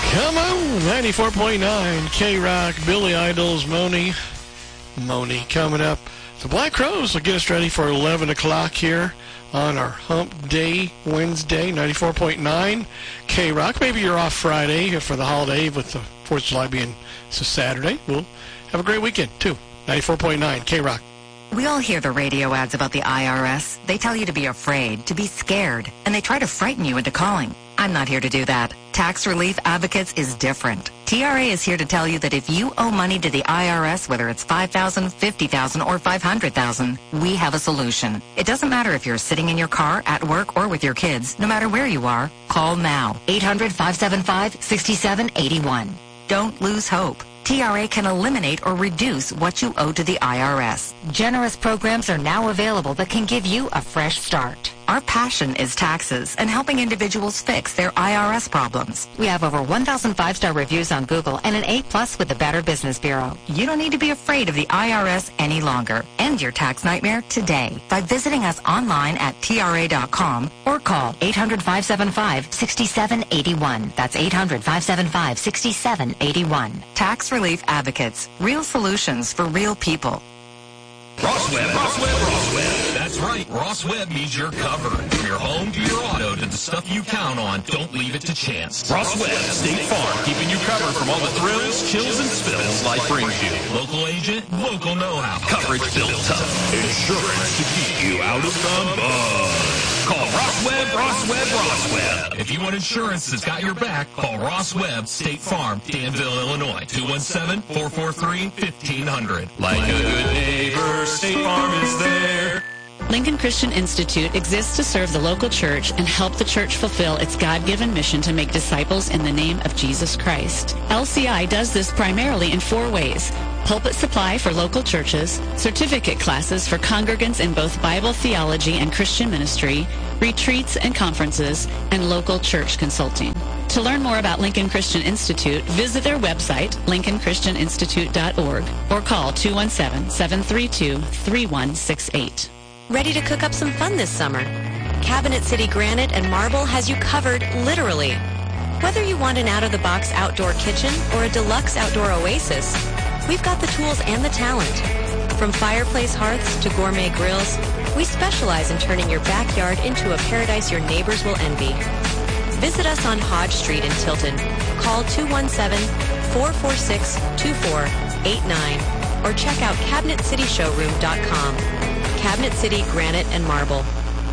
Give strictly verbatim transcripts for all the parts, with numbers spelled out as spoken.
Come on, ninety-four point nine K-Rock, Billy Idol's Moni. Moni coming up. The Black Crowes will get us ready for eleven o'clock here on our Hump Day, Wednesday, ninety-four point nine K-Rock. Maybe you're off Friday for the holiday with the fourth of July being Saturday. We'll have a great weekend, too. ninety-four point nine K-Rock. We all hear the radio ads about the I R S. They tell you to be afraid, to be scared, and they try to frighten you into calling. I'm not here to do that. Tax Relief Advocates is different. T R A is here to tell you that if you owe money to the I R S, whether it's five thousand dollars, fifty thousand dollars, or five hundred thousand dollars, we have a solution. It doesn't matter if you're sitting in your car, at work, or with your kids. No matter where you are, call now. eight hundred, five seven five, six seven eight one. Don't lose hope. T R A can eliminate or reduce what you owe to the I R S. Generous programs are now available that can give you a fresh start. Our passion is taxes and helping individuals fix their I R S problems. We have over one thousand five-star reviews on Google and an A plus with the Better Business Bureau. You don't need to be afraid of the I R S any longer. End your tax nightmare today by visiting us online at T R A dot com or call eight hundred, five seven five, six seven eight one. That's eight hundred, five seven five, six seven eight one. Tax Relief Advocates. Real solutions for real people. Ross Webb, Ross Webb, Ross Webb. That's right. Ross Webb means you're covered. From your home to your auto to the stuff you count on, don't leave it to chance. Ross Webb, State Farm, keeping you covered from all the thrills, chills, and spills life brings you. Local agent, local know-how. Coverage built tough. Insurance to keep you out of the mud. Call Ross Webb, Ross Webb, Ross Webb. If you want insurance that's got your back, call Ross Webb, State Farm, Danville, Illinois. two one seven, four four three, fifteen hundred. Like a good neighbor, State Farm is there. Lincoln Christian Institute exists to serve the local church and help the church fulfill its God-given mission to make disciples in the name of Jesus Christ. L C I does this primarily in four ways. Pulpit supply for local churches, certificate classes for congregants in both Bible theology and Christian ministry, retreats and conferences, and local church consulting. To learn more about Lincoln Christian Institute, visit their website, lincoln christian institute dot org, or call two one seven, seven three two, three one six eight. Ready to cook up some fun this summer? Cabinet City Granite and Marble has you covered, literally. Whether you want an out-of-the-box outdoor kitchen or a deluxe outdoor oasis, we've got the tools and the talent. From fireplace hearths to gourmet grills, we specialize in turning your backyard into a paradise your neighbors will envy. Visit us on Hodge Street in Tilton. Call two one seven, four four six, two four eight nine or check out cabinet city showroom dot com. Cabinet City Granite and Marble.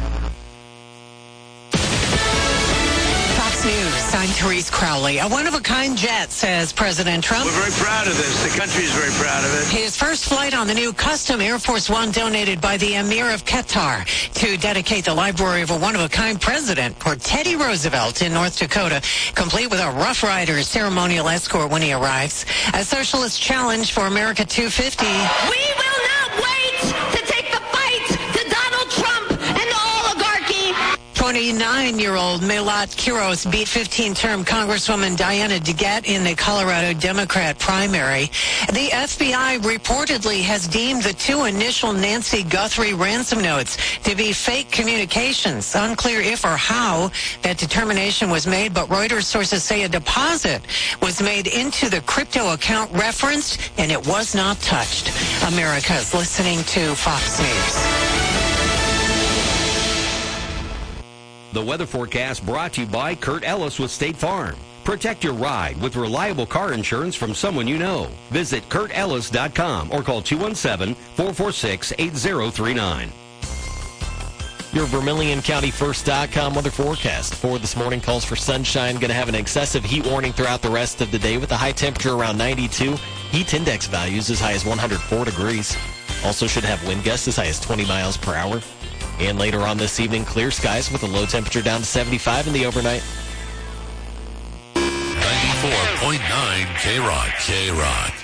Fox News, I'm Therese Crowley. A one-of-a-kind jet, says President Trump. We're very proud of this. The country is very proud of it. His first flight on the new custom Air Force One donated by the Emir of Qatar to dedicate the library of a one-of-a-kind president for Teddy Roosevelt in North Dakota, complete with a Rough Rider ceremonial escort when he arrives. A socialist challenge for America two fifty. We will not wait to take the fight to Donald Trump and the oligarchy. twenty-nine-year-old Milat Kiros beat fifteen-term Congresswoman Diana DeGette in the Colorado Democrat primary. The F B I reportedly has deemed the two initial Nancy Guthrie ransom notes to be fake communications. Unclear if or how that determination was made, but Reuters sources say a deposit was made into the crypto account referenced, and it was not touched. America's listening to Fox News. The weather forecast brought to you by Kurt Ellis with State Farm. Protect your ride with reliable car insurance from someone you know. Visit kurt ellis dot com or call two one seven, four four six, eight zero three nine. Your Vermilion County First dot com weather forecast for this morning calls for sunshine. Going to have an excessive heat warning throughout the rest of the day with a high temperature around ninety-two. Heat index values as high as one hundred four degrees. Also should have wind gusts as high as twenty miles per hour. And later on this evening, clear skies with a low temperature down to seventy-five in the overnight. ninety-four point nine K-Rock. K-Rock.